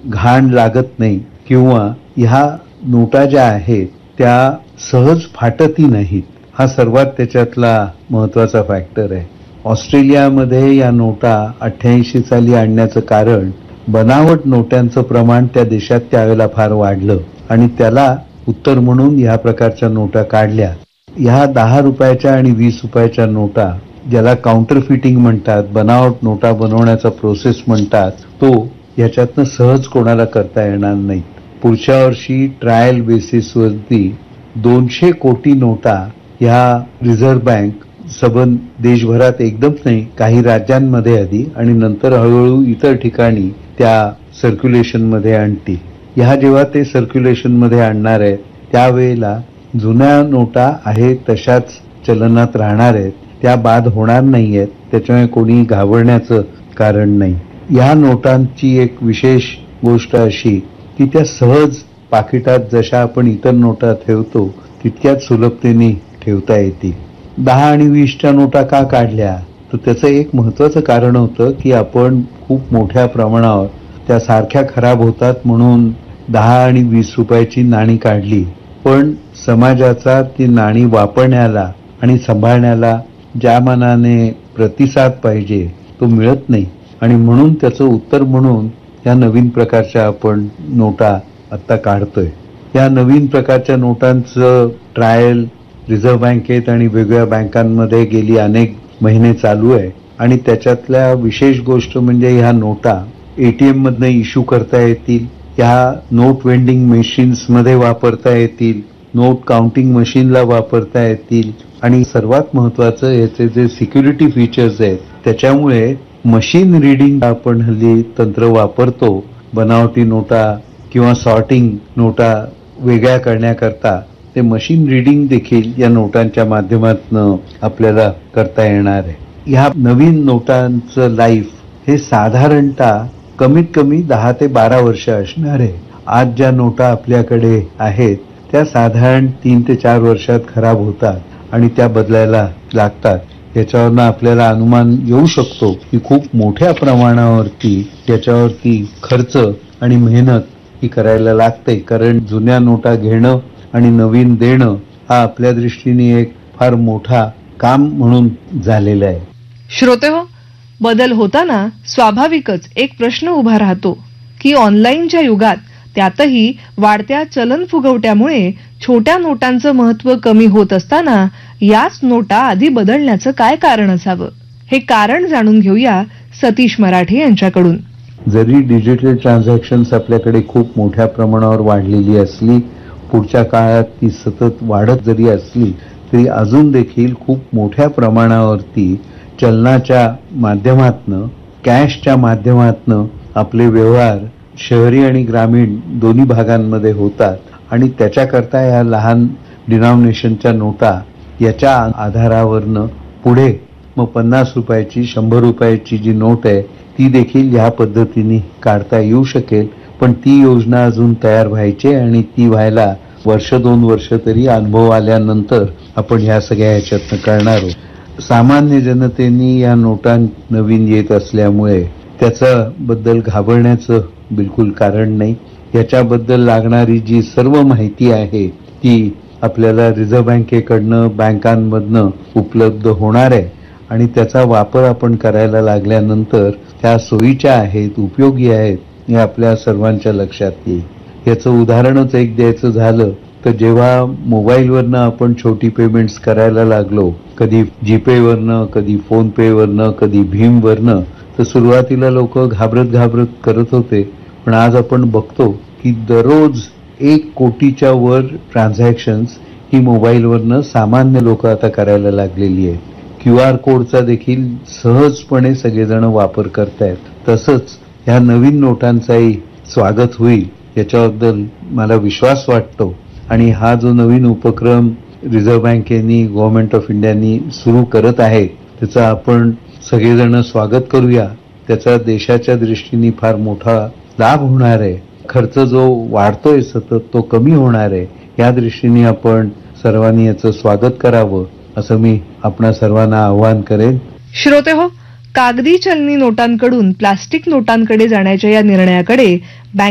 घाण लागत नाही किंवा ह्या नोटा ज्या आहेत त्या सहज फाटतही नाहीत. हा सर्वात त्याच्यातला महत्वाचा फॅक्टर आहे. ऑस्ट्रेलियामध्ये या नोटा 88 साली आणण्याचं कारण बनावट नोटांचं प्रमाण त्या देशात त्यावेळेला फार वाढलं आणि त्याला उत्तर म्हणून ह्या प्रकारच्या नोटा काढल्या. ह्या 10 रुपयाच्या आणि 20 रुपयाच्या नोटा ज्याला काउंटरफिटिंग म्हणतात, बनावट नोटा बनवण्याचा प्रोसेस म्हणतात, तो याच्यातनं सहज कोणाला करता येणार नाही. पुढच्या वर्षी ट्रायल बेसिसवरती 200 कोटी नोटा ह्या रिझर्व्ह बँक सबंध देशभरात एकदम नाही, काही राज्यांमध्ये आधी आणि नंतर हळूहळू इतर ठिकाणी त्या सर्क्युलेशनमध्ये आणतील. ह्या जेव्हा ते सर्क्युलेशनमध्ये आणणार आहेत त्यावेळेला जुन्या नोटा आहेत तशाच चलनात राहणार आहेत, त्या बाद होणार नाही आहेत. त्याच्यामुळे कोणी घाबरण्याचं कारण नाही. या नोटांची एक विशेष गोष्ट अशी की त्या सहज पाकिटात जशा आपण इतर नोटा ठेवतो तितक्याच सुलभतेने ठेवता येतील. 10 आणि 20च्या नोटा का काढल्या तर त्याचं एक महत्वाचं कारण होतं की आपण खूप मोठ्या प्रमाणावर त्या सारख्या खराब होतात म्हणून 10 आणि 20 रुपयाची नाणी काढली. पण समाजाचा ती नाणी वापरण्याला आणि सांभाळण्याला ज्या मानाने प्रतिसाद पाहिजे तो मिळत नाही आणि म्हणून त्याचं उत्तर म्हणून या नवीन प्रकारच्या आपण नोटा आता काढतोय. या नवीन प्रकारच्या नोटांचं ट्रायल रिझर्व्ह बँकेत आणि वेगवेगळ्या बँकांमध्ये गेली अनेक महिने चालू आहे आणि त्याच्यातल्या विशेष गोष्ट म्हणजे ह्या नोटा एटीएम मधनं इश्यू करता येतील, ह्या नोट वेंडिंग मशीन्समध्ये वापरता येतील, नोट काउंटिंग मशीनला वापरता येतील आणि सर्वात महत्वाचं याचे जे सिक्युरिटी फीचर्स आहेत त्याच्यामुळे मशीन रिडिंग आपण हल्ली तंत्र वापरतो बनावटी नोटा किंवा सॉर्टिंग नोटा वेगळ्या करण्याकरता, ते मशीन रिडिंग देखील या नोटांच्या माध्यमातून आपल्याला करता येणार आहे. ह्या नवीन नोटांचं लाईफ हे साधारणतः कमीत कमी 10 ते 12 वर्ष असणार आहे. आज ज्या नोटा आपल्याकडे आहेत त्या साधारण 3 ते 4 वर्षात खराब होतात आणि त्या बदलायला लागतात. याच्यावरनं आपल्याला अनुमान येऊ शकतो की खूप मोठ्या प्रमाणावरती याच्यावरती खर्च आणि मेहनत ही करायला लागते, कारण जुन्या नोटा घेणं आणि नवीन देणं हा आपल्या दृष्टीने एक फार मोठा काम म्हणून झालेला आहे. श्रोतेहो, बदल होताना स्वाभाविकच एक प्रश्न उभा राहतो की ऑनलाईनच्या युगात त्यातही वाढत्या चलन फुगवट्यामुळे छोट्या नोटांचं महत्व कमी होत असताना याच नोटा आधी बदलण्याचं काय कारण असावं? हे कारण जाणून घेऊया सतीश मराठे यांच्याकडून. जरी डिजिटल ट्रान्झॅक्शन्स आपल्याकडे खूप मोठ्या प्रमाणावर वाढलेली असली, पुढच्या काळात ती सतत वाढत जरी असली तरी अजून देखील खूप मोठ्या प्रमाणावरती चलनाच्या माध्यमातनं, कॅशच्या माध्यमातनं आपले व्यवहार शहरी आणि ग्रामीण दोन्ही भागांमध्ये होतात आणि त्याच्याकरता या लहान डिनॉमिनेशनच्या नोटा याच्या आधारावरनं पुढे मग 50 रुपयाची 100 रुपयाची जी नोट आहे ती देखील ह्या पद्धतीने काढता येऊ शकेल. पण ती योजना अजून तयार व्हायची आणि ती व्हायला 1-2 वर्ष तरी अनुभव आल्यानंतर आपण ह्या सगळ्या ह्याच्यातनं करणार आहोत. सामान्य जनतेने या नोटा नवीन येत असल्यामुळे त्याच्याबद्दल घाबरण्याचं बिलकुल कारण नाही. याच्याबद्दल लागणारी जी सर्व माहिती आहे ती आपल्याला रिझर्व्ह बँकेकडनं, बँकांमधनं उपलब्ध होणार आहे आणि त्याचा वापर आपण करायला लागल्यानंतर त्या सोयीच्या आहेत, उपयोगी आहेत हे आपल्या सर्वांच्या लक्षात येईल. याचं उदाहरणच एक द्यायचं झालं तर जेव्हा मोबाईलवरनं आपण छोटी पेमेंट्स करायला लागलो, कधी जीपेवरनं, कधी फोन पेवरनं, कधी भीमवरनं, तर सुरुवातीला लोक घाबरत करत होते. पण आज आपण बघतो की दररोज 1 कोटीच्या वर ट्रान्झॅक्शन्स ही मोबाईलवरनं सामान्य लोक आता करायला लागलेली आहेत. QR कोडचा देखील सहजपणे सगळेजण वापर करतायत. तसंच ह्या नवीन नोटांचाही स्वागत होईल याच्याबद्दल मला विश्वास वाटतो आणि हा जो नवीन उपक्रम रिझर्व्ह बँकेनी, गव्हर्नमेंट ऑफ इंडियानी सुरू करत आहे त्याचा आपण सगळेजण स्वागत करूया. त्याचा देशाच्या दृष्टीने फार मोठा लाभ होणार आहे. खर्च जो वाढतोय सतत तो कमी होणार आहे. या दृष्टीने आपण सर्वांनी याचं स्वागत करावं असं मी आपणा सर्वांना आवाहन करेन. श्रोतेहो, कागदी चलनी नोटांकडून प्लास्टिक नोटांकडे जाण्याच्या या निर्णयाकडे